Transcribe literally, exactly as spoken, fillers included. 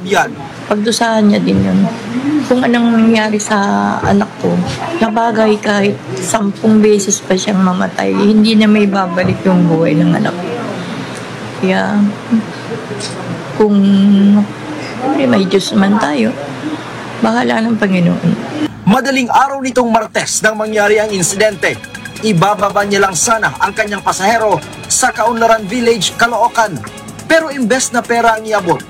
yan. Pagdusahan niya din yun. Kung anong nangyari sa anak ko, nabagay kahit sampung beses pa siyang mamatay, hindi na may babalik yung buhay ng anak ko. Kaya, kung may Diyos man tayo, bahala ng Panginoon. Madaling araw nitong Martes nang mangyari ang insidente. Ibababa niya lang sana ang kanyang pasahero sa Kaunlaran Village, Caloocan. Pero imbes na pera ang iabot,